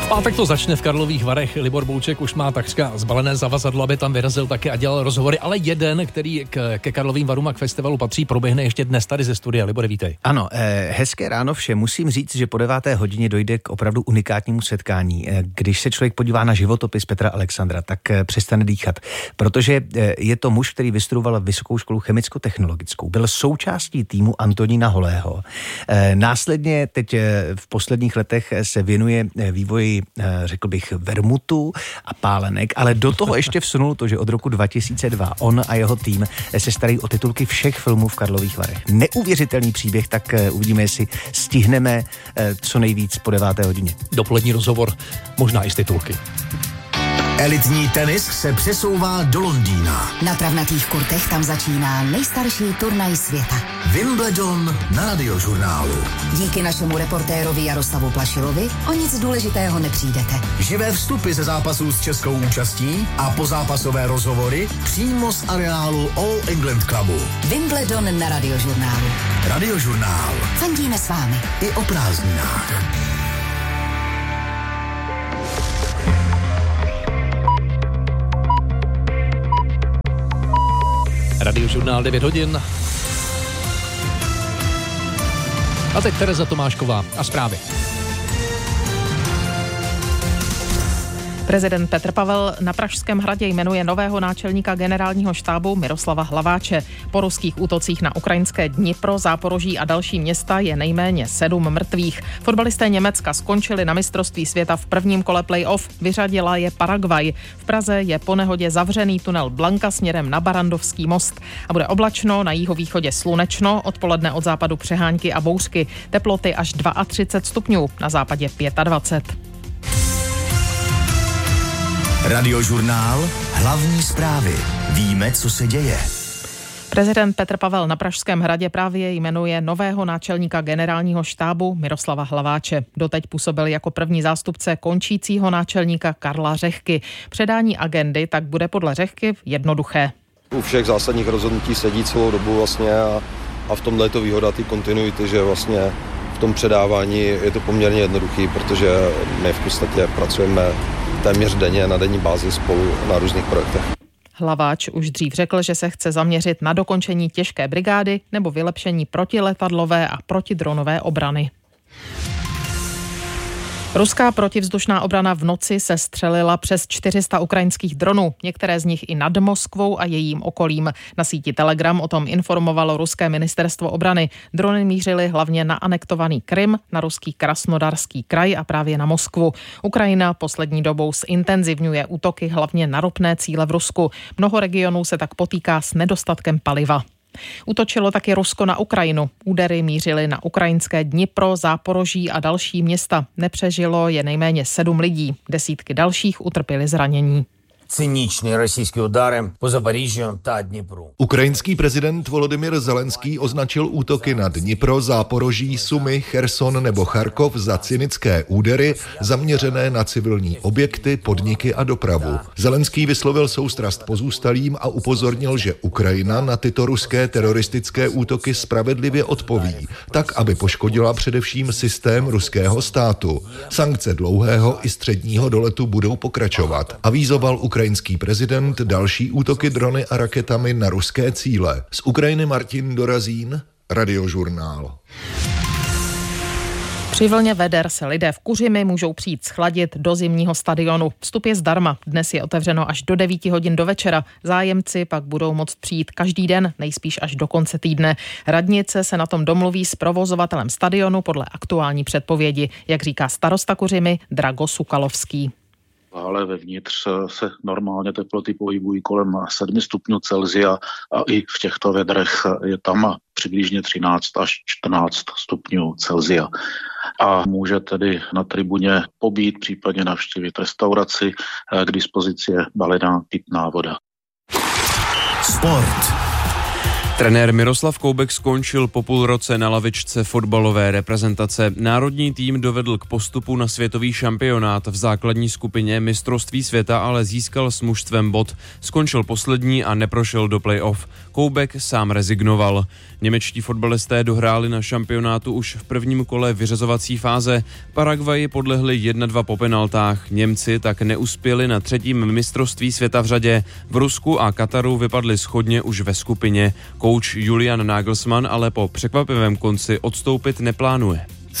Pátek to začne v Karlových Varech. Libor Bouček už má takřka zbalené zavazadlo, aby tam vyrazil taky a dělal rozhovory, ale jeden, který ke Karlovým Varům a k festivalu patří, proběhne ještě dnes tady ze studia. Libore, vítej. Ano, hezké ráno všem. Musím říct, že po 9. hodině dojde k opravdu unikátnímu setkání. Když se člověk podívá na životopis Petra Alexandra, tak přestane dýchat, protože je to muž, který vystudoval Vysokou školu chemicko-technologickou. Byl součástí týmu Antonína Holého. Následně teď v posledních letech se věnuje vývoji, řekl bych, vermutu a pálenek, ale do toho ještě vsunul to, že od roku 2002 on a jeho tým se starají o titulky všech filmů v Karlových Varech. Neuvěřitelný příběh, tak uvidíme, jestli stihneme co nejvíc po 9. hodině. Dopolední rozhovor, možná i z titulky. Elitní tenis se přesouvá do Londýna. Na travnatých kurtech tam začíná nejstarší turnaj světa. Wimbledon na Radiožurnálu. Díky našemu reportérovi Jaroslavu Plašilovi o nic důležitého nepřijdete. Živé vstupy ze zápasů s českou účastí a pozápasové rozhovory přímo z areálu All England Clubu. Wimbledon na Radiožurnálu. Radiožurnál. Fandíme s vámi. I o prázdninách. Radiožurnál 9 hodin. A teď Tereza Tomášková a zprávy. Prezident Petr Pavel na Pražském hradě jmenuje nového náčelníka generálního štábu Miroslava Hlaváče. Po ruských útocích na ukrajinské Dnipro, Záporoží a další města je nejméně 7 mrtvých. Fotbalisté Německa skončili na mistrovství světa v prvním kole play-off. Vyřadila je Paraguay. V Praze je po nehodě zavřený tunel Blanka směrem na Barandovský most. A bude oblačno, na jihovýchodě slunečno, odpoledne od západu přehánky a bouřky. Teploty až 32 stupňů, na západě 25. Radiožurnál, hlavní zprávy. Víme, co se děje. Prezident Petr Pavel na Pražském hradě právě jmenuje nového náčelníka generálního štábu Miroslava Hlaváče. Doteď působil jako první zástupce končícího náčelníka Karla Řehky. Předání agendy tak bude podle Řehky jednoduché. U všech zásadních rozhodnutí sedí celou dobu vlastně a v tomhle je to výhoda ty kontinuity, že vlastně v tom předávání je to poměrně jednoduchý, protože my v podstatě pracujeme téměř denně na denní bázi spolu na různých projektech. Hlaváč už dřív řekl, že se chce zaměřit na dokončení těžké brigády nebo vylepšení protiletadlové a protidronové obrany. Ruská protivzdušná obrana v noci se střelila přes 400 ukrajinských dronů, některé z nich i nad Moskvou a jejím okolím. Na síti Telegram o tom informovalo ruské ministerstvo obrany. Drony mířily hlavně na anektovaný Krym, na ruský Krasnodarský kraj a právě na Moskvu. Ukrajina poslední dobou zintenzivňuje útoky hlavně na ropné cíle v Rusku. Mnoho regionů se tak potýká s nedostatkem paliva. Útočilo taky Rusko na Ukrajinu. Údery mířily na ukrajinské Dnipro, Záporoží a další města. Nepřežilo je nejméně 7 lidí. Desítky dalších utrpěly zranění. Cyniční rosijské údary po Zaporižží a Dnipru. Ukrajinský prezident Volodymyr Zelenský označil útoky na Dnipro, Záporoží, Sumy, Cherson nebo Charkov za cynické údery zaměřené na civilní objekty, podniky a dopravu. Zelenský vyslovil soustrast pozůstalým a upozornil, že Ukrajina na tyto ruské teroristické útoky spravedlivě odpoví, tak aby poškodila především systém ruského státu. Sankce dlouhého i středního doletu budou pokračovat. Avízoval ukrajinský prezident další útoky drony a raketami na ruské cíle. Z Ukrajiny Martin Dorazín, Radiožurnál. Při vlně veder se lidé v Kuřimi můžou přijít schladit do zimního stadionu. Vstup je zdarma, dnes je otevřeno až do 9 hodin do večera. Zájemci pak budou moct přijít každý den, nejspíš až do konce týdne. Radnice se na tom domluví s provozovatelem stadionu podle aktuální předpovědi, jak říká starosta Kuřimi Drago Sukalovský. Ale vevnitř se normálně teploty pohybují kolem 7 stupňů Celsia a i v těchto vedrech je tam přibližně 13 až 14 stupňů Celsia. A může tedy na tribuně pobít, případně navštívit restauraci, k dispozici je balená pitná voda. Sport. Trenér Miroslav Koubek skončil po půl roce na lavičce fotbalové reprezentace. Národní tým dovedl k postupu na světový šampionát. V základní skupině mistrovství světa ale získal s mužstvem bod. Skončil poslední a neprošel do play-off. Koubek sám rezignoval. Němečtí fotbalisté dohráli na šampionátu už v prvním kole vyřazovací fáze. Paraguayi podlehli 1-2 po penaltách. Němci tak neuspěli na třetím mistrovství světa v řadě. V Rusku a Kataru vypadli shodně už ve skupině. Kouč Julian Nagelsmann ale po překvapivém konci odstoupit neplánuje.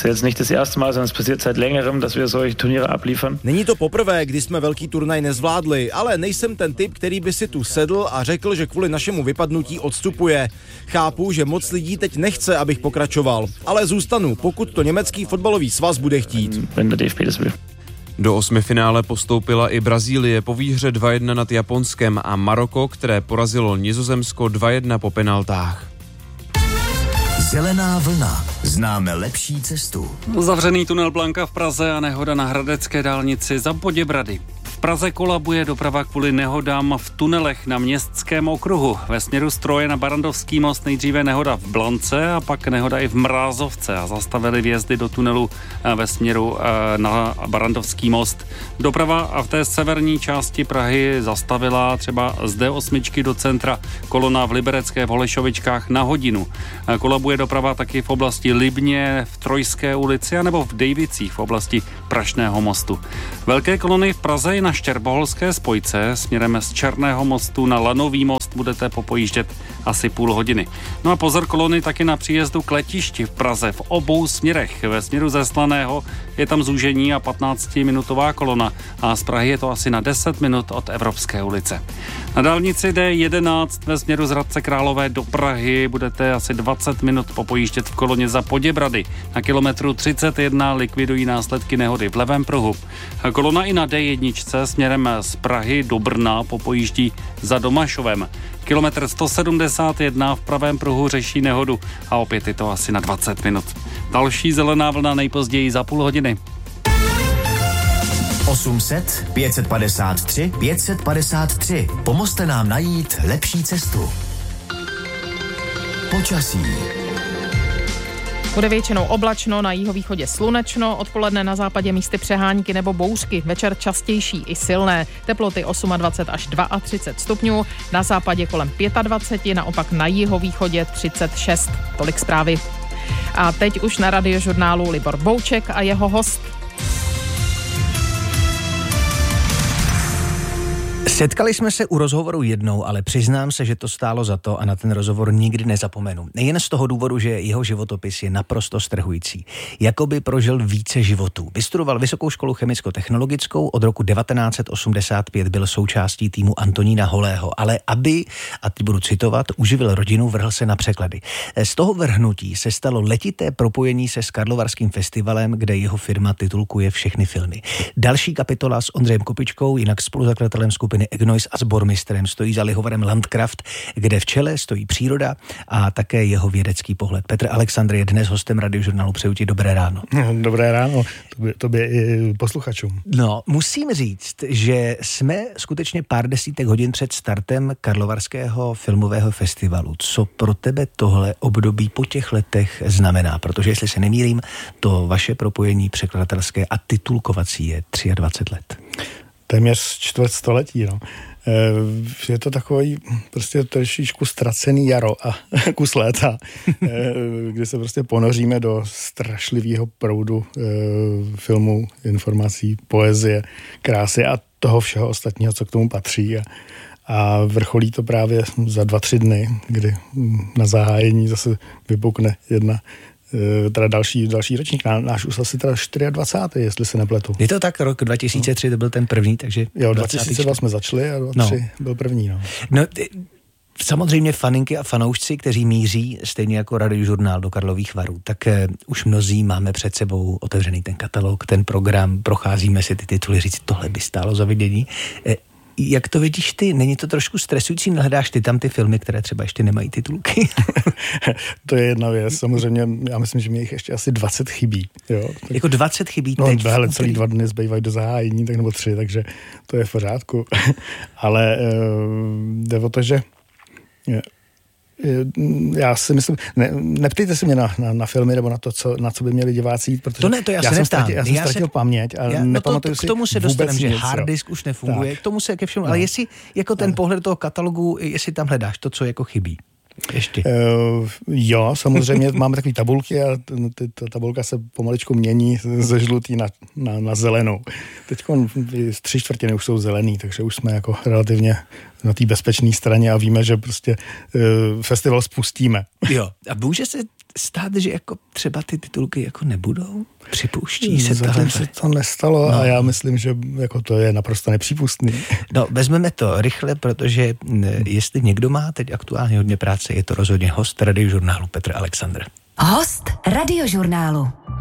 Není to poprvé, kdy jsme velký turnaj nezvládli, ale nejsem ten typ, který by si tu sedl a řekl, že kvůli našemu vypadnutí odstupuje. Chápu, že moc lidí teď nechce, abych pokračoval, ale zůstanu, pokud to německý fotbalový svaz bude chtít. Do osmifinále postoupila i Brazílie po výhře 2-1 nad Japonskem a Maroko, které porazilo Nizozemsko 2-1 po penaltách. Zelená vlna. Známe lepší cestu. Zavřený tunel Blanka v Praze a nehoda na hradecké dálnici za Poděbrady. V Praze kolabuje doprava kvůli nehodám v tunelech na Městském okruhu. Ve směru Stroje na Barandovský most nejdříve nehoda v Blance a pak nehoda i v Mrázovce a zastavili vjezdy do tunelu ve směru na Barandovský most. Doprava v té severní části Prahy zastavila třeba z D8 do centra, kolona v Liberecké v Holešovičkách na hodinu. Kolabuje doprava taky v oblasti Libně, v Trojské ulici anebo v Dejvicích v oblasti Prašného mostu. Velké kolony v Praze i na Štěrboholské spojce směrem z Černého mostu na Lanový most budete popojíždět asi půl hodiny. No a pozor, kolony taky na příjezdu k letišti v Praze v obou směrech. Ve směru ze Slaného je tam zúžení a 15-minutová kolona a z Prahy je to asi na 10 minut od Evropské ulice. Na dálnici D11 ve směru z Hradce Králové do Prahy budete asi 20 minut popojíždět v koloně za Poděbrady. Na kilometru 31 likvidují následky nehody v levém pruhu. Kolona i na D1 směrem z Prahy do Brna popojíždí za Domašovem. Kilometr 171 v pravém pruhu řeší nehodu a opět je to asi na 20 minut. Další zelená vlna nejpozději za půl hodiny. 800 553 553. Pomozte nám najít lepší cestu. Počasí. Bude většinou oblačno, na jihovýchodě slunečno, odpoledne na západě místy přehánky nebo bouřky, večer častější i silné, teploty 28 až 32 stupňů, na západě kolem 25, naopak na jihovýchodě 36. Tolik zprávy. A teď už na Radiožurnálu Libor Bouček a jeho host. Setkali jsme se u rozhovoru jednou, ale přiznám se, že to stálo za to a na ten rozhovor nikdy nezapomenu. Nejen z toho důvodu, že jeho životopis je naprosto strhující. Jakoby prožil více životů. Vystudoval Vysokou školu chemicko-technologickou, od roku 1985 byl součástí týmu Antonína Holého, ale aby, a teď budu citovat, uživil rodinu, vrhl se na překlady. Z toho vrhnutí se stalo letité propojení se s Karlovarským festivalem, kde jeho firma titulkuje všechny filmy. Další kapitola s Ondřejem Kopičkou, jinak spoluzakladatelem skupiny Egnois a sbormistrem, stojí za lihovarem Landkraft, kde v čele stojí příroda a také jeho vědecký pohled. Petr Alexandr je dnes hostem Radiožurnálu. Přeju ti dobré ráno. Dobré ráno, tobě i posluchačům. No, musím říct, že jsme skutečně pár desítek hodin před startem Karlovarského filmového festivalu. Co pro tebe tohle období po těch letech znamená? Protože, jestli se nemýlím, to vaše propojení překladatelské a titulkovací je 23 let. Téměř čtvrtstoletí, no. Je to takový prostě trošičku ztracený jaro a kus léta, kdy se prostě ponoříme do strašlivého proudu filmů, informací, poezie, krásy a toho všeho ostatního, co k tomu patří. A vrcholí to právě za 2-3 dny, kdy na zahájení zase vypukne jedna teda další ročník, náš už asi teda 24, jestli se nepletu. Je to tak, rok 2003 to byl ten první, takže... Jo, 2002 jsme začali a 2003 byl první, No, samozřejmě faninky a fanoušci, kteří míří stejně jako Radiožurnál do Karlových Varů, tak už mnozí máme před sebou otevřený ten katalog, ten program, procházíme si ty tituly, říct, tohle by stálo za vidění. Jak to vidíš ty? Není to trošku stresující? Nehledáš ty tam ty filmy, které třeba ještě nemají titulky? To je jedna věc. Samozřejmě, já myslím, že mě jich ještě asi 20 chybí. Jo? Tak, jako 20 chybí teď? No, hele, celý 2 dny zbývají do zahájení, tak nebo 3, takže to je v pořádku. Ale jde o to, že Já si myslím, neptejte se mě na filmy nebo na co by měli diváci jít, protože já jsem ztratil paměť a nepamatuju si k tomu se dostaneme, že nic, harddisk už nefunguje, tak. K tomu se ke všemu, ale jestli jako ten pohled toho katalogu, jestli tam hledáš to, co jako chybí. Ještě. Jo, samozřejmě máme takové tabulky a ta tabulka se pomaličku mění ze žlutý na zelenou. Teď 3/4 už jsou zelený, takže už jsme jako relativně na té bezpečné straně a víme, že prostě festival spustíme. Jo, a může se stát, že jako třeba ty titulky jako nebudou? Připouští se zatím se to nestalo a já myslím, že jako to je naprosto nepřípustný. No, vezmeme to rychle, protože jestli někdo má teď aktuálně hodně práce, je to rozhodně host Radiožurnálu Petr Alexandr. Host Radiožurnálu.